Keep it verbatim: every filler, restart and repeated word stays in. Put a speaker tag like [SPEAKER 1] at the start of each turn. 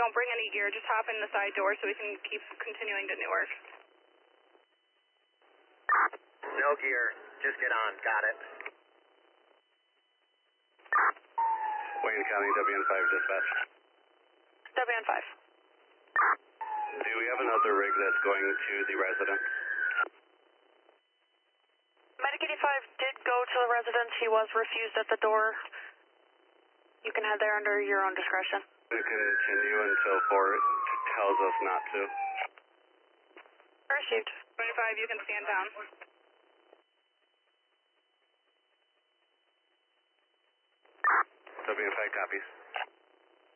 [SPEAKER 1] don't bring any gear. Just hop in the side door so we can keep continuing to Newark.
[SPEAKER 2] No gear. Just get on. Got it.
[SPEAKER 3] Wayne County, W N five dispatch.
[SPEAKER 1] W N five.
[SPEAKER 3] Do we have another rig that's going to the residence?
[SPEAKER 1] Medic eighty-five did go to the residence. He was refused at the door. You can head there under your own discretion.
[SPEAKER 3] We continue until Fort tells us not to.
[SPEAKER 1] Received. twenty-five, you can stand down.
[SPEAKER 3] W N five copies.